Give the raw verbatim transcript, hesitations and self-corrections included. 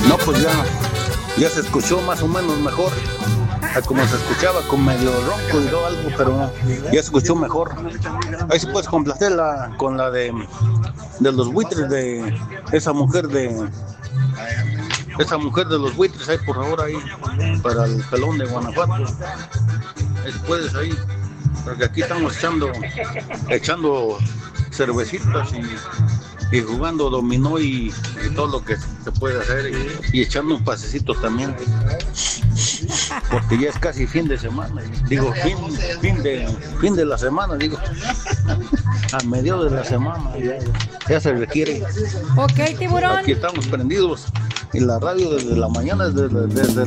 No, pues ya, ya se escuchó más o menos mejor. Como se escuchaba con medio ronco y todo algo, pero ya se escuchó mejor. Ahí se puedes complacerla con la de de los buitres, de esa mujer de esa mujer de los buitres, ahí por favor, ahí para el pelón de Guanajuato. Ahí puedes ahí, porque aquí estamos echando echando cervecitas y, y jugando dominó y, y todo lo que se puede hacer y, y echando un pasecito también, porque ya es casi fin de semana, digo fin, fin de fin de la semana, digo a medio de la semana ya, ya se requiere. Ok, tiburón. Aquí estamos prendidos en la radio desde la mañana, desde, desde